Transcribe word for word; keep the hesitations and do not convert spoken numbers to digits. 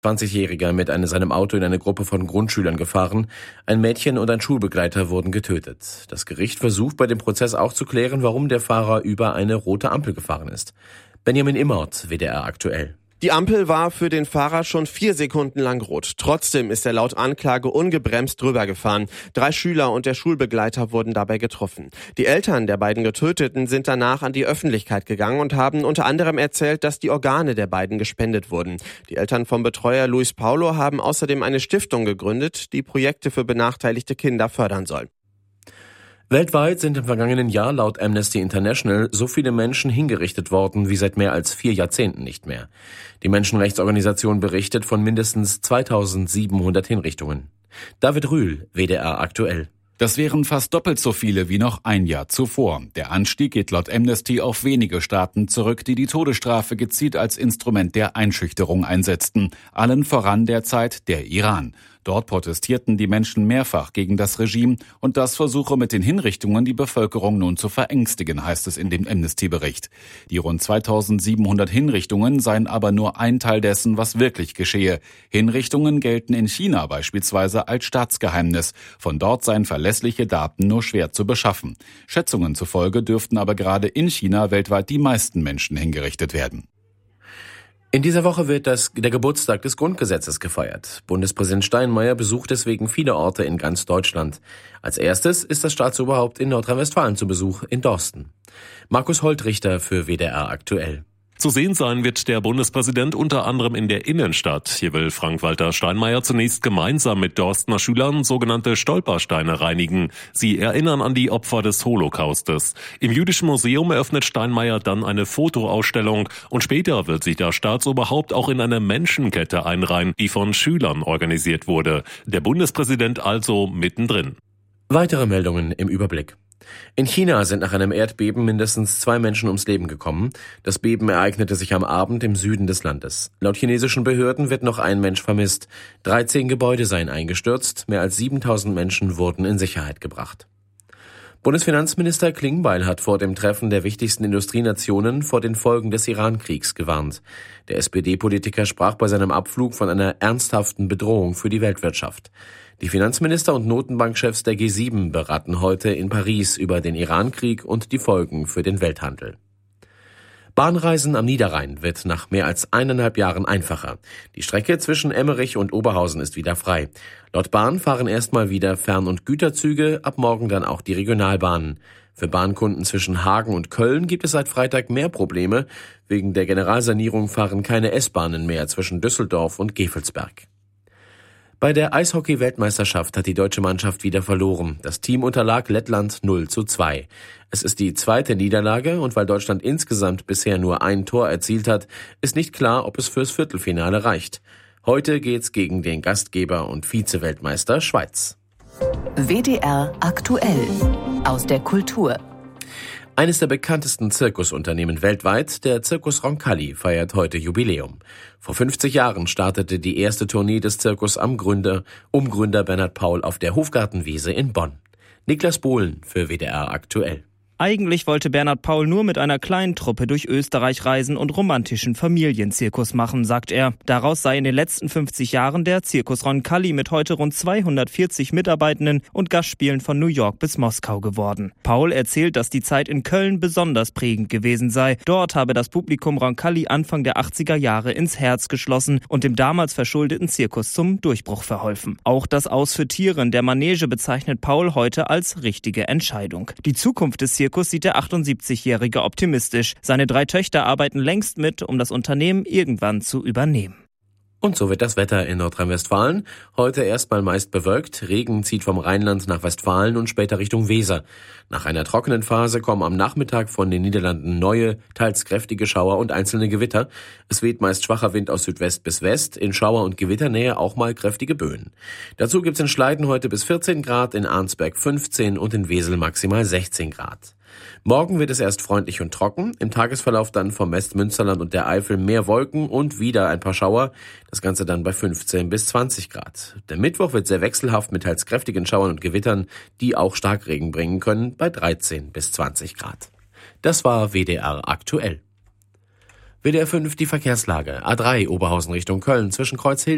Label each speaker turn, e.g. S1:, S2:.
S1: zwanzigjähriger mit einem, seinem Auto in eine Gruppe von Grundschülern gefahren. Ein Mädchen und ein Schulbegleiter wurden getötet. Das Gericht versucht bei dem Prozess auch zu klären, warum der Fahrer über eine rote Ampel gefahren ist. Benjamin Immert, W D R aktuell.
S2: Die Ampel war für den Fahrer schon vier Sekunden lang rot. Trotzdem ist er laut Anklage ungebremst drüber gefahren. Drei Schüler und der Schulbegleiter wurden dabei getroffen. Die Eltern der beiden Getöteten sind danach an die Öffentlichkeit gegangen und haben unter anderem erzählt, dass die Organe der beiden gespendet wurden. Die Eltern vom Betreuer Luis Paulo haben außerdem eine Stiftung gegründet, die Projekte für benachteiligte Kinder fördern soll.
S1: Weltweit sind im vergangenen Jahr laut Amnesty International so viele Menschen hingerichtet worden wie seit mehr als vier Jahrzehnten nicht mehr. Die Menschenrechtsorganisation berichtet von mindestens zweitausendsiebenhundert Hinrichtungen. David Rühl, W D R aktuell.
S3: Das wären fast doppelt so viele wie noch ein Jahr zuvor. Der Anstieg geht laut Amnesty auf wenige Staaten zurück, die die Todesstrafe gezielt als Instrument der Einschüchterung einsetzten. Allen voran derzeit der Iran. Dort protestierten die Menschen mehrfach gegen das Regime und das versuche mit den Hinrichtungen die Bevölkerung nun zu verängstigen, heißt es in dem Amnesty-Bericht. Die rund zweitausendsiebenhundert Hinrichtungen seien aber nur ein Teil dessen, was wirklich geschehe. Hinrichtungen gelten in China beispielsweise als Staatsgeheimnis. Von dort seien verlässliche Daten nur schwer zu beschaffen. Schätzungen zufolge dürften aber gerade in China weltweit die meisten Menschen hingerichtet werden.
S1: In dieser Woche wird das, der Geburtstag des Grundgesetzes gefeiert. Bundespräsident Steinmeier besucht deswegen viele Orte in ganz Deutschland. Als erstes ist das Staatsoberhaupt in Nordrhein-Westfalen zu Besuch in Dorsten. Markus Holtrichter für W D R aktuell.
S4: Zu sehen sein wird der Bundespräsident unter anderem in der Innenstadt. Hier will Frank-Walter Steinmeier zunächst gemeinsam mit Dorstener Schülern sogenannte Stolpersteine reinigen. Sie erinnern an die Opfer des Holocaustes. Im Jüdischen Museum eröffnet Steinmeier dann eine Fotoausstellung und später wird sich das Staatsoberhaupt auch in eine Menschenkette einreihen, die von Schülern organisiert wurde. Der Bundespräsident also mittendrin.
S1: Weitere Meldungen im Überblick. In China sind nach einem Erdbeben mindestens zwei Menschen ums Leben gekommen. Das Beben ereignete sich am Abend im Süden des Landes. Laut chinesischen Behörden wird noch ein Mensch vermisst. dreizehn Gebäude seien eingestürzt. Mehr als siebentausend Menschen wurden in Sicherheit gebracht. Bundesfinanzminister Klingbeil hat vor dem Treffen der wichtigsten Industrienationen vor den Folgen des Iran-Kriegs gewarnt. Der S P D-Politiker sprach bei seinem Abflug von einer ernsthaften Bedrohung für die Weltwirtschaft. Die Finanzminister und Notenbankchefs der G sieben beraten heute in Paris über den Iran-Krieg und die Folgen für den Welthandel. Bahnreisen am Niederrhein wird nach mehr als eineinhalb Jahren einfacher. Die Strecke zwischen Emmerich und Oberhausen ist wieder frei. Laut Bahn fahren erstmal wieder Fern- und Güterzüge, ab morgen dann auch die Regionalbahnen. Für Bahnkunden zwischen Hagen und Köln gibt es seit Freitag mehr Probleme. Wegen der Generalsanierung fahren keine S-Bahnen mehr zwischen Düsseldorf und Gevelsberg. Bei der Eishockey-Weltmeisterschaft hat die deutsche Mannschaft wieder verloren. Das Team unterlag Lettland null zu zwei. Es ist die zweite Niederlage und weil Deutschland insgesamt bisher nur ein Tor erzielt hat, ist nicht klar, ob es fürs Viertelfinale reicht. Heute geht's gegen den Gastgeber und Vize-Weltmeister Schweiz.
S5: W D R aktuell aus der Kultur.
S1: Eines der bekanntesten Zirkusunternehmen weltweit, der Zirkus Roncalli, feiert heute Jubiläum. Vor fünfzig Jahren startete die erste Tournee des Zirkus am Gründer, um Gründer Bernhard Paul auf der Hofgartenwiese in Bonn. Niklas Bohlen für W D R aktuell.
S6: Eigentlich wollte Bernhard Paul nur mit einer kleinen Truppe durch Österreich reisen und romantischen Familienzirkus machen, sagt er. Daraus sei in den letzten fünfzig Jahren der Zirkus Roncalli mit heute rund zweihundertvierzig Mitarbeitenden und Gastspielen von New York bis Moskau geworden. Paul erzählt, dass die Zeit in Köln besonders prägend gewesen sei. Dort habe das Publikum Roncalli Anfang der achtziger Jahre ins Herz geschlossen und dem damals verschuldeten Zirkus zum Durchbruch verholfen. Auch das Ausführtieren der Manege bezeichnet Paul heute als richtige Entscheidung. Die Zukunft des Zirkus sieht der achtundsiebzigjährige optimistisch. Seine drei Töchter arbeiten längst mit, um das Unternehmen irgendwann zu übernehmen.
S1: Und so wird das Wetter in Nordrhein-Westfalen. Heute erstmal meist bewölkt. Regen zieht vom Rheinland nach Westfalen und später Richtung Weser. Nach einer trockenen Phase kommen am Nachmittag von den Niederlanden neue, teils kräftige Schauer und einzelne Gewitter. Es weht meist schwacher Wind aus Südwest bis West. In Schauer- und Gewitternähe auch mal kräftige Böen. Dazu gibt's in Schleiden heute bis vierzehn Grad, in Arnsberg fünfzehn und in Wesel maximal sechzehn Grad. Morgen wird es erst freundlich und trocken, im Tagesverlauf dann vom Westmünsterland und der Eifel mehr Wolken und wieder ein paar Schauer, das Ganze dann bei fünfzehn bis zwanzig Grad. Der Mittwoch wird sehr wechselhaft mit teils kräftigen Schauern und Gewittern, die auch Starkregen bringen können, bei dreizehn bis zwanzig Grad. Das war W D R aktuell. W D R fünf die Verkehrslage. A drei Oberhausen Richtung Köln zwischen Kreuzhilden